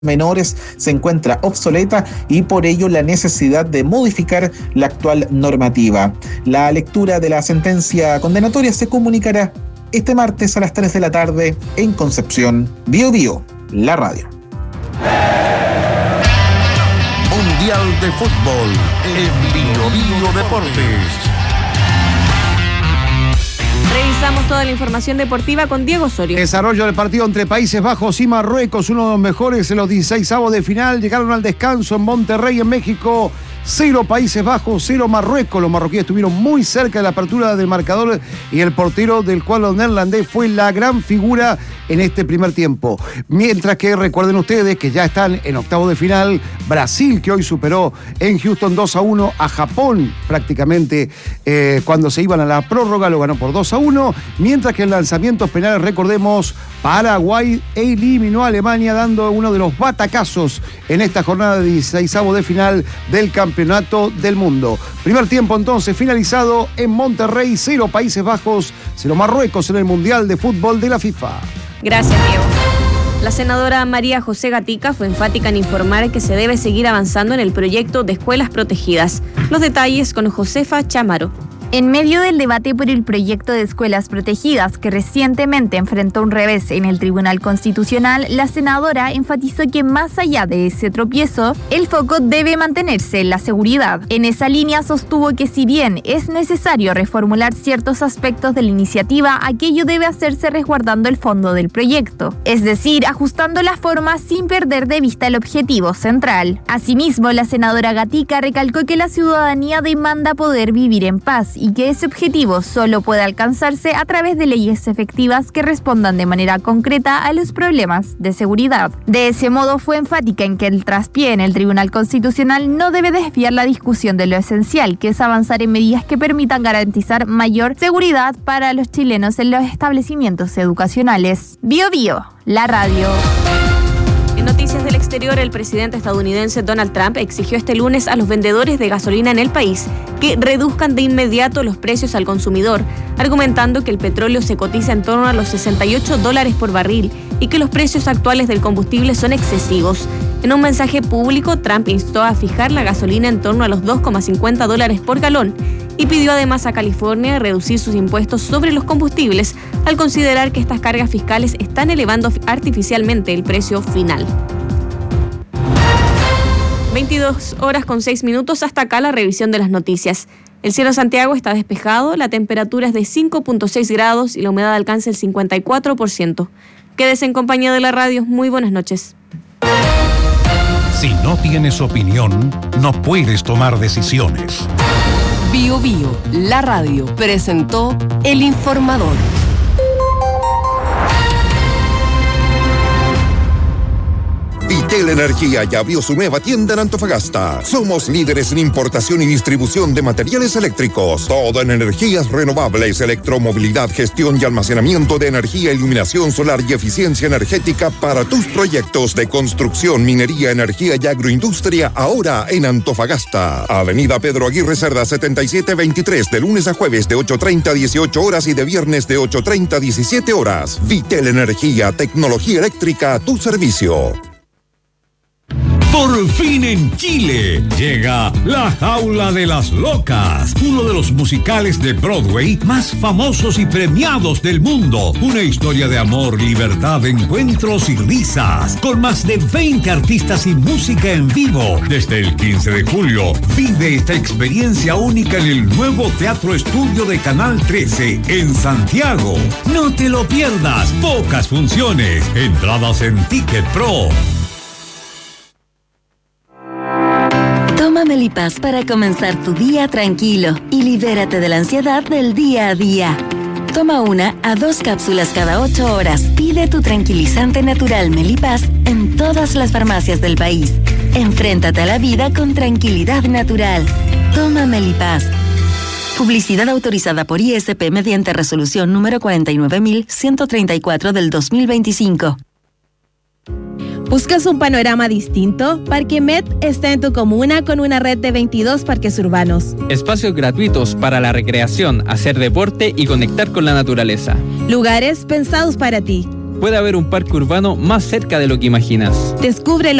menores se encuentra obsoleta y por ello la necesidad de modificar la actual normativa. La lectura de la sentencia condenatoria se comunicará este martes a las 3 de la tarde en Concepción. Bío Bío, la radio. Mundial de Fútbol en Bío Bío Deportes. Revisamos toda la información deportiva con Diego Osorio. Desarrollo del partido entre Países Bajos y Marruecos, uno de los mejores en los 16avos de final. Llegaron al descanso en Monterrey, en México. 0 Países Bajos, 0 Marruecos. Los marroquíes estuvieron muy cerca de la apertura del marcador y el portero del cuadro neerlandés fue la gran figura en este primer tiempo. Mientras que recuerden ustedes que ya están en octavos de final Brasil, que hoy superó en Houston 2-1 a Japón prácticamente cuando se iban a la prórroga, lo ganó por 2-1, mientras que en lanzamientos penales, recordemos, Paraguay eliminó a Alemania dando uno de los batacazos en esta jornada de 16avos de final del Campeonato del Mundo. Primer tiempo entonces finalizado en Monterrey, 0 Países Bajos, 0 Marruecos en el Mundial de Fútbol de la FIFA. Gracias, Diego. La senadora María José Gatica fue enfática en informar que se debe seguir avanzando en el proyecto de escuelas protegidas. Los detalles con Josefa Chamaro. En medio del debate por el proyecto de escuelas protegidas que recientemente enfrentó un revés en el Tribunal Constitucional, la senadora enfatizó que más allá de ese tropiezo, el foco debe mantenerse en la seguridad. En esa línea sostuvo que si bien es necesario reformular ciertos aspectos de la iniciativa, aquello debe hacerse resguardando el fondo del proyecto, es decir, ajustando la forma sin perder de vista el objetivo central. Asimismo, la senadora Gatica recalcó que la ciudadanía demanda poder vivir en paz y que ese objetivo solo puede alcanzarse a través de leyes efectivas que respondan de manera concreta a los problemas de seguridad. De ese modo fue enfática en que el traspié en el Tribunal Constitucional no debe desviar la discusión de lo esencial, que es avanzar en medidas que permitan garantizar mayor seguridad para los chilenos en los establecimientos educacionales. Bío Bío, la radio. En noticias del exterior, el presidente estadounidense Donald Trump exigió este lunes a los vendedores de gasolina en el país que reduzcan de inmediato los precios al consumidor, argumentando que el petróleo se cotiza en torno a los $68 por barril y que los precios actuales del combustible son excesivos. En un mensaje público, Trump instó a fijar la gasolina en torno a los $2,50 por galón y pidió además a California reducir sus impuestos sobre los combustibles al considerar que estas cargas fiscales están elevando artificialmente el precio final. 22:06. Hasta acá la revisión de las noticias. El cielo de Santiago está despejado, la temperatura es de 5.6 grados y la humedad alcanza el 54%. Quédese en compañía de la radio. Muy buenas noches. Si no tienes opinión, no puedes tomar decisiones. Bío Bío, la radio, presentó El Informador. Vitel Energía ya abrió su nueva tienda en Antofagasta. Somos líderes en importación y distribución de materiales eléctricos. Todo en energías renovables, electromovilidad, gestión y almacenamiento de energía, iluminación solar y eficiencia energética para tus proyectos de construcción, minería, energía y agroindustria, ahora en Antofagasta. Avenida Pedro Aguirre Cerda 7723, de lunes a jueves de 8:30 a 18 horas y de viernes de 8:30 a 17 horas. Vitel Energía, tecnología eléctrica a tu servicio. Por fin en Chile llega La Jaula de las Locas, uno de los musicales de Broadway más famosos y premiados del mundo. Una historia de amor, libertad, encuentros y risas, con más de 20 artistas y música en vivo. Desde el 15 de julio, vive esta experiencia única en el nuevo Teatro Estudio de Canal 13 en Santiago. No te lo pierdas, pocas funciones, entradas en Ticket Pro. Toma Melipaz para comenzar tu día tranquilo y libérate de la ansiedad del día a día. Toma 1 a 2 cápsulas cada 8 horas. Pide tu tranquilizante natural Melipaz en todas las farmacias del país. Enfréntate a la vida con tranquilidad natural. Toma Melipaz. Publicidad autorizada por ISP mediante resolución número 49.134 del 2025. ¿Buscas un panorama distinto? Parque Met está en tu comuna con una red de 22 parques urbanos. Espacios gratuitos para la recreación, hacer deporte y conectar con la naturaleza. Lugares pensados para ti. puede haber un parque urbano más cerca de lo que imaginas. Descúbrelo